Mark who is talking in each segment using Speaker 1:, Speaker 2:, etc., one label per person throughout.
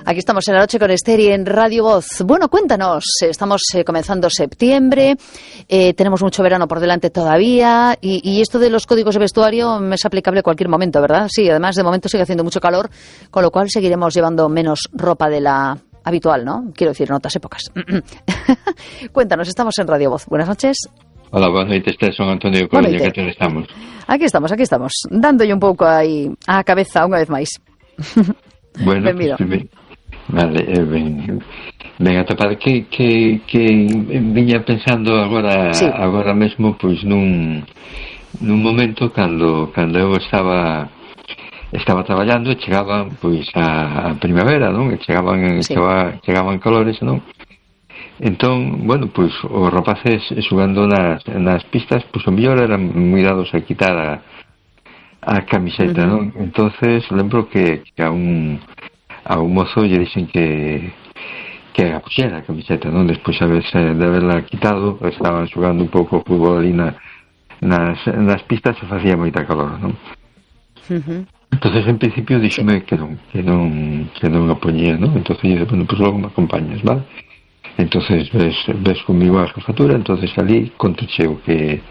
Speaker 1: Aquí estamos en La Noche con Esther y en Radio Voz. Bueno, cuéntanos, estamos comenzando septiembre, tenemos mucho verano por delante todavía y esto de los códigos de vestuario es aplicable a cualquier momento, ¿verdad? Sí, además de momento sigue haciendo mucho calor, con lo cual seguiremos llevando menos ropa de la habitual, ¿no? Quiero decir, en otras épocas. Cuéntanos, estamos en Radio Voz. Buenas noches.
Speaker 2: Hola, buenas noches, son Antonio Coruña, que tal estamos?
Speaker 1: Aquí estamos, dándolle un pouco aí á cabeza unha vez máis.
Speaker 2: Bueno, pues, vale, ben atopado que viña pensando agora mesmo, pois nun momento cando eu estaba traballando e chegaban pois a primavera, non? E chegaban calores, non? Entón, bueno, pois os rapaces xogando nas pistas, pois o mellor eran moi dados a quitar a camiseta, non? Entonces lembro que a un mozo lle dixen que a puxera a camiseta, non? Despois de haberla quitado, estaban xogando un pouco o fútbol ali nas pistas e facía moita calor, non? Entonces en principio díxome que non a poñía, non? Entonces lle dixen, bueno, pois logo me acompañas, vale? Entonces ves conmigo a jefatura, entonces ali contoche o que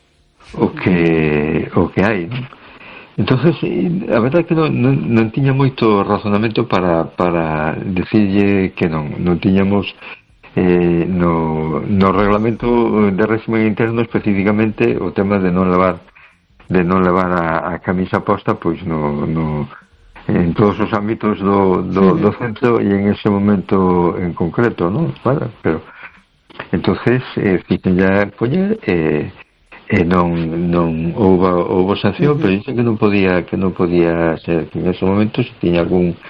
Speaker 2: hai, non? Entonces a verdade que non tiña moito razonamento para decirlle que non tiñamos no reglamento de régimen interno especificamente o tema de non levar a camisa posta, pois en todos os ámbitos do centro e en ese momento en concreto, non? Vale, pero entonces fixen ya poñer non houve sanción, pero dixen que non podía ser, que en ese momento se tiña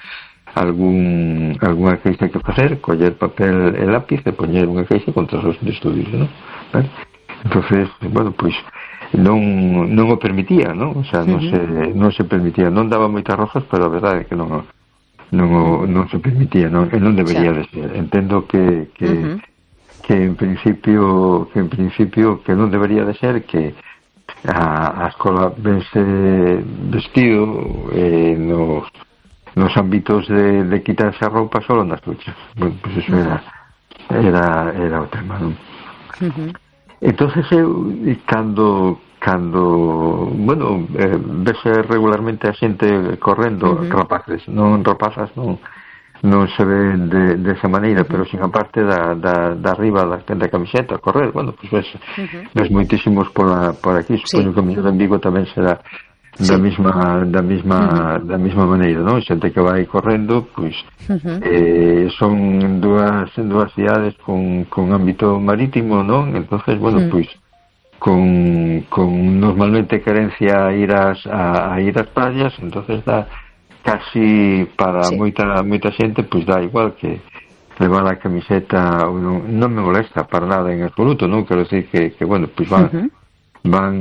Speaker 2: algunha queixa que facer, coller papel e lápiz e poñer unha queixa contra os de estudios, non? Vale? Entonces, bueno, pois non o permitía, non? O sea, non se permitía, non daba moitas rojas, pero a verdade é que non se permitía, non? E non debería de ser. Entendo que en principio que non debería de ser, que a escola vense vestido nos ámbitos de quitarse a roupa solo nas duchas. Bueno, pues eso era o tema, non? Entonces eu cando bueno, vese regularmente a xente correndo, rapaces, non rapazas, non se ven de esa maneira, pero sin a parte da arriba da camiseta correr, bueno, pues ves moitísimos por aquí, supoño que o mellor en Vigo tamén será da mesma maneira, non? Xente que vai correndo, pois son dúas cidades con ámbito marítimo, non? Entonces, bueno, pois con normalmente querencia a ir ás playas, entonces dá casi para moita xente, pois dá igual que levar a camiseta, non me molesta para nada en absoluto, non? Quero decir que bueno, pois van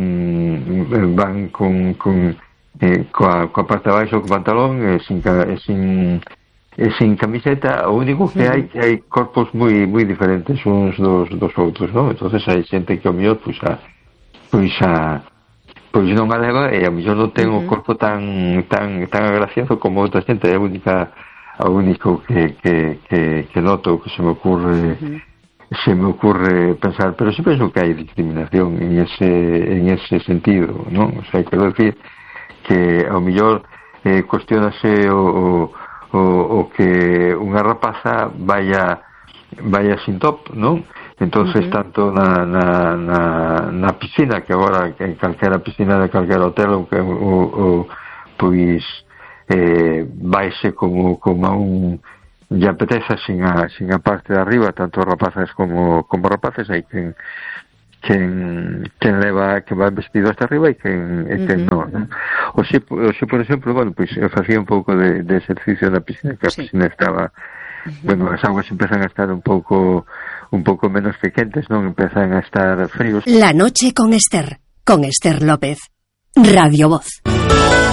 Speaker 2: coa parte de baixo, co pantalón e sin camiseta. O único que hai corpos moi diferentes uns dos outros, non? Entonces hai xente que ao mellor pois non a leva e ao mellor non ten o corpo tan agraciado como outra xente. É o único que noto, que se me ocurre pensar, pero sí penso que hai discriminación en ese sentido, non? O sea, quero decir que ao mellor cuestionase o que unha rapaza vaya sin top, non? Entonces tanto na piscina, que agora en calquera piscina de calquera hotel pois vaise como a un lle apeteza sin a parte de arriba, tanto rapazas como rapaces. Hai quen leva, que va vestido hasta arriba e quen non? O xe, por exemplo, bueno, pois eu facía un pouco de exercicio na piscina, que a piscina estaba, bueno, as aguas empezan a estar un pouco menos que quentes, non? Empezan a estar fríos.
Speaker 3: La Noche con Esther López, Radio Voz.